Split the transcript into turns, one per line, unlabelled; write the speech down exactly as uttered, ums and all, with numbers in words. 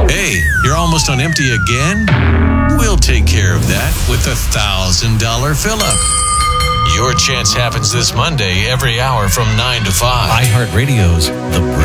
Hey, you're almost on empty again? We'll take care of that with a one thousand dollars fill-up. Your chance happens this Monday every hour from nine to five.
iHeartRadio's The Break.